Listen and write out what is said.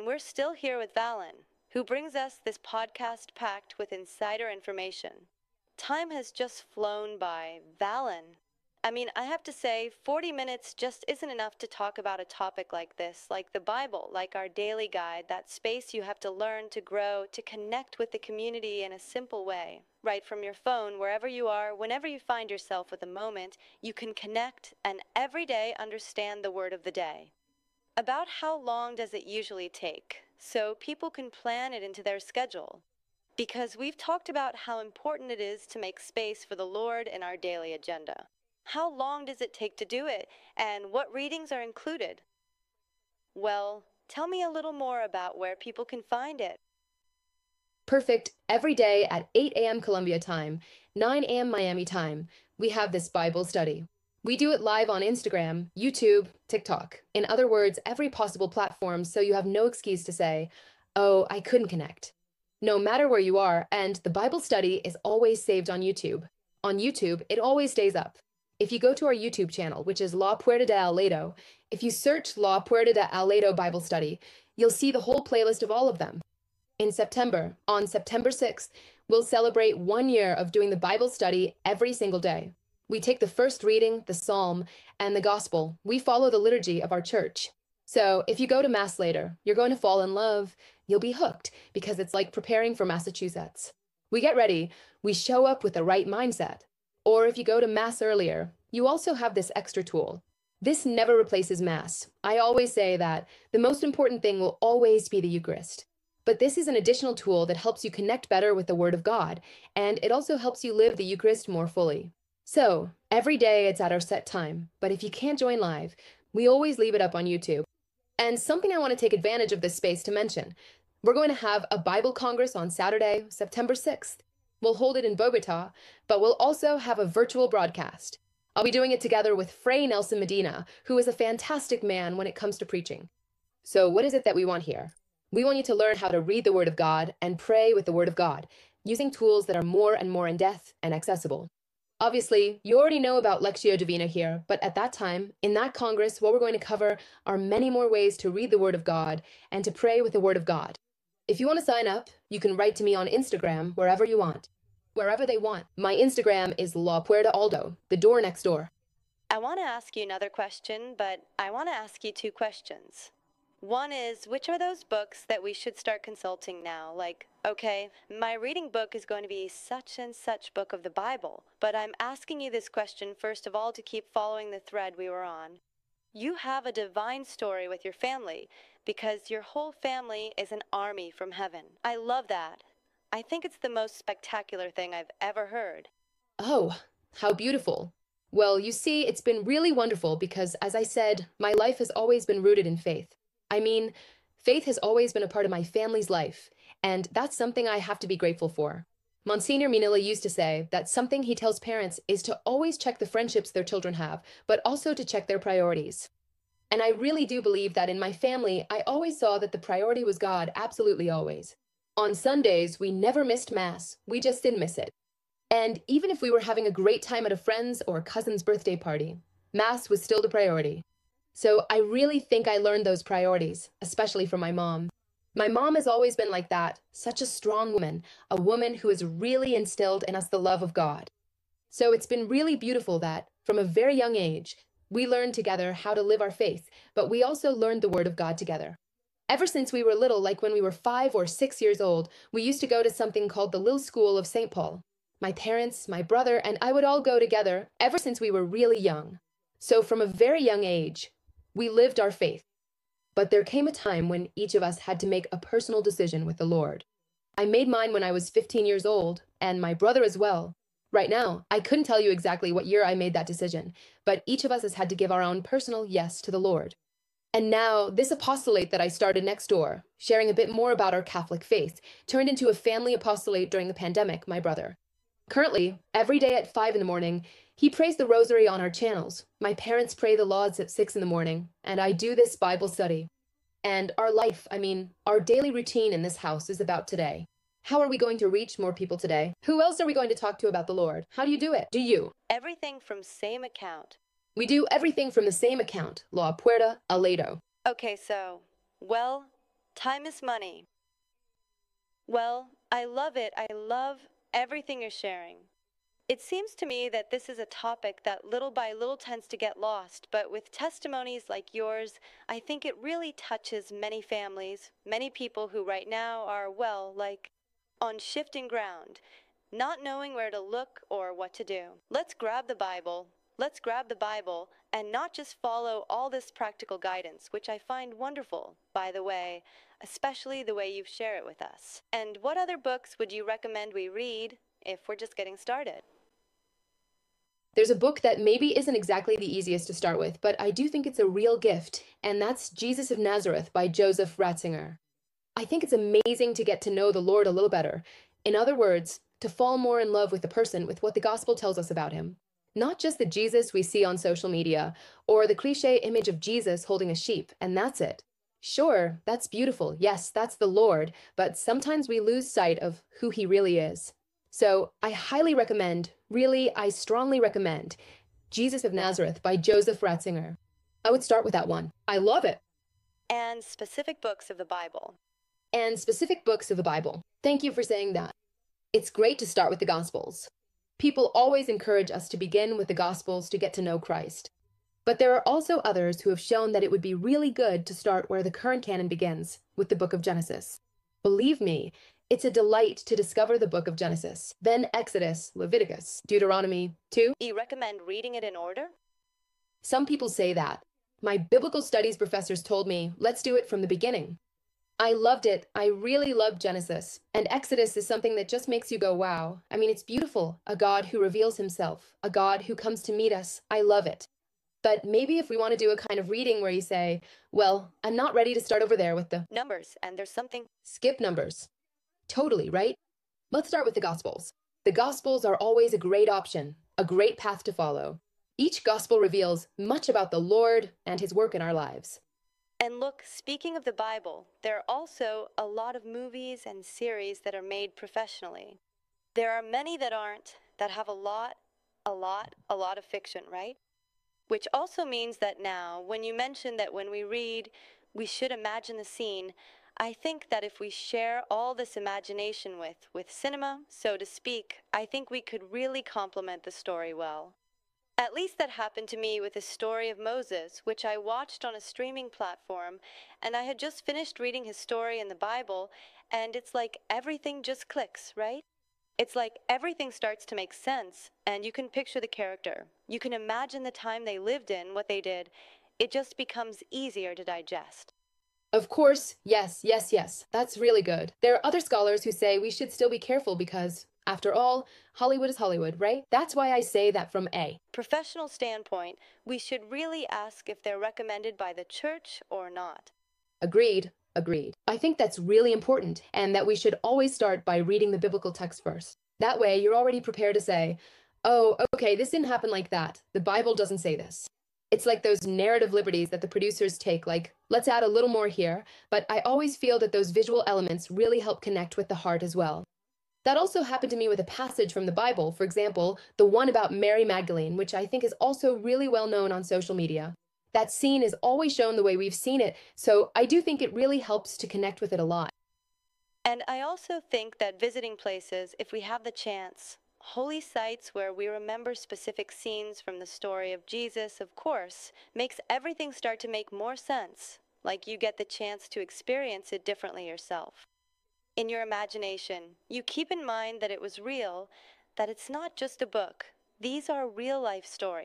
and we're still here with Valen, who brings us this podcast packed with insider information. Time has just flown by. Valen. I have to say, 40 minutes just isn't enough to talk about a topic like this, like the Bible, like our daily guide, that space you have to learn to grow, to connect with the community in a simple way. Right from your phone, wherever you are, whenever you find yourself with a moment, you can connect and every day understand the word of the day. About how long does it usually take, so people can plan it into their schedule? Because we've talked about how important it is to make space for the Lord in our daily agenda. How long does it take to do it, and what readings are included? Well, tell me a little more about where people can find it. Perfect. Every day at 8 a.m. Columbia time, 9 a.m. Miami time, we have this Bible study. We do it live on Instagram, YouTube, TikTok. In other words, every possible platform, so you have no excuse to say, oh, I couldn't connect. No matter where you are, and the Bible study is always saved on YouTube. On YouTube, it always stays up. If you go to our YouTube channel, which is La Puerta de Aledo, if you search La Puerta de Aledo Bible Study, you'll see the whole playlist of all of them. In September, on September 6th, we'll celebrate 1 year of doing the Bible study every single day. We take the first reading, the psalm, and the gospel. We follow the liturgy of our church. So if you go to Mass later, you're going to fall in love. You'll be hooked because it's like preparing for Massachusetts. We get ready. We show up with the right mindset. Or if you go to Mass earlier, you also have this extra tool. This never replaces Mass. I always say that the most important thing will always be the Eucharist. But this is an additional tool that helps you connect better with the Word of God, and it also helps you live the Eucharist more fully. So, every day it's at our set time, but if you can't join live, we always leave it up on YouTube. And something I want to take advantage of this space to mention, we're going to have a Bible Congress on Saturday, September 6th. We'll hold it in Bogota, but we'll also have a virtual broadcast. I'll be doing it together with Fray Nelson Medina, who is a fantastic man when it comes to preaching. So what is it that we want here? We want you to learn how to read the Word of God and pray with the Word of God, using tools that are more and more in-depth and accessible. Obviously, you already know about Lectio Divina here, but at that time, in that Congress, what we're going to cover are many more ways to read the Word of God and to pray with the Word of God. If you want to sign up, you can write to me on Instagram wherever you want. Wherever they want. My Instagram is La Puerta Aldo, the door next door. I want to ask you another question, but I want to ask you two questions. One is, which are those books that we should start consulting now? Like, okay, my reading book is going to be such and such book of the Bible, but I'm asking you this question first of all to keep following the thread we were on. You have a divine story with your family because your whole family is an army from heaven. I love that. I think it's the most spectacular thing I've ever heard. Oh, how beautiful. Well, you see, it's been really wonderful because, as I said, my life has always been rooted in faith. I mean, faith has always been a part of my family's life, and that's something I have to be grateful for. Monsignor Minilla used to say that something he tells parents is to always check the friendships their children have, but also to check their priorities. And I really do believe that in my family, I always saw that the priority was God, absolutely always. On Sundays, we never missed Mass. We just didn't miss it. And even if we were having a great time at a friend's or cousin's birthday party, Mass was still the priority. So I really think I learned those priorities, especially from my mom. My mom has always been like that, such a strong woman, a woman who has really instilled in us the love of God. So it's been really beautiful that, from a very young age, we learned together how to live our faith, but we also learned the Word of God together. Ever since we were little, like when we were 5 or 6 years old, we used to go to something called the Little School of St. Paul. My parents, my brother, and I would all go together ever since we were really young. So from a very young age, we lived our faith. But there came a time when each of us had to make a personal decision with the Lord. I made mine when I was 15 years old, and my brother as well. Right now, I couldn't tell you exactly what year I made that decision, but each of us has had to give our own personal yes to the Lord. And now, this apostolate that I started next door, sharing a bit more about our Catholic faith, turned into a family apostolate during the pandemic, my brother. Currently, every day at 5 in the morning, he prays the rosary on our channels. My parents pray the lauds at 6 in the morning, and I do this Bible study. And our life, our daily routine in this house is about today. How are we going to reach more people today? Who else are we going to talk to about the Lord? How do you do it? Do you? Everything from same account. We do everything from the same account, La Puerta Aledo. Okay, so, well, Time is money. Well, I love it. I love everything you're sharing. It seems to me that this is a topic that little by little tends to get lost, but with testimonies like yours, I think it really touches many families, many people who right now are, well, like on shifting ground, not knowing where to look or what to do. Let's grab the Bible. Let's grab the Bible and not just follow all this practical guidance, which I find wonderful, by the way, especially the way you share it with us. And what other books would you recommend we read if we're just getting started? There's a book that maybe isn't exactly the easiest to start with, but I do think it's a real gift, and that's Jesus of Nazareth by Joseph Ratzinger. I think it's amazing to get to know the Lord a little better. In other words, to fall more in love with the person, with what the gospel tells us about him. Not just the Jesus we see on social media, or the cliche image of Jesus holding a sheep, and that's it. Sure, that's beautiful. Yes, that's the Lord, but sometimes we lose sight of who he really is. So I highly recommend, really, I strongly recommend Jesus of Nazareth by Joseph Ratzinger. I would start with that one. I love it. And specific books of the Bible. And specific books of the Bible. Thank you for saying that. It's great to start with the Gospels. People always encourage us to begin with the Gospels to get to know Christ. But there are also others who have shown that it would be really good to start where the current canon begins, with the book of Genesis. Believe me, it's a delight to discover the book of Genesis, then Exodus, Leviticus, Deuteronomy, too. You recommend reading it in order? Some people say that. My biblical studies professors told me, let's do it from the beginning. I loved it. I really loved Genesis. And Exodus is something that just makes you go, wow. I mean, it's beautiful. A God who reveals himself, a God who comes to meet us. I love it. But maybe if we want to do a kind of reading where you say, well, I'm not ready to start over there with the Numbers, and there's something. skip numbers. Totally, right? Let's start with the Gospels. The Gospels are always a great option, a great path to follow. Each Gospel reveals much about the Lord and his work in our lives. And look, speaking of the Bible, there are also a lot of movies and series that are made professionally. There are many that aren't, that have a lot of fiction, right? Which also means that now, when you mention that when we read, we should imagine the scene, I think that if we share all this imagination with cinema, so to speak, I think we could really complement the story well. At least that happened to me with the story of Moses, which I watched on a streaming platform, and I had just finished reading his story in the Bible, and it's like everything just clicks, right? It's like everything starts to make sense, and you can picture the character. You can imagine the time they lived in, what they did. It just becomes easier to digest. Of course, yes, yes, yes. That's really good. There are other scholars who say we should still be careful because, after all, Hollywood is Hollywood, right? That's why I say that from a Professional standpoint, we should really ask if they're recommended by the church or not. Agreed, agreed. I think that's really important, and that we should always start by reading the biblical text first. That way, you're already prepared to say, oh, okay, this didn't happen like that. The Bible doesn't say this. It's like those narrative liberties that the producers take, like, let's add a little more here, but I always feel that those visual elements really help connect with the heart as well. That also happened to me with a passage from the Bible, for example, the one about Mary Magdalene, which I think is also really well known on social media. That scene is always shown the way we've seen it, so I do think it really helps to connect with it a lot. And I also think that visiting places, if we have the chance, holy sites where we remember specific scenes from the story of Jesus, of course, makes everything start to make more sense, like you get the chance to experience it differently yourself. In your imagination, you keep in mind that it was real, that it's not just a book. These are real life stories.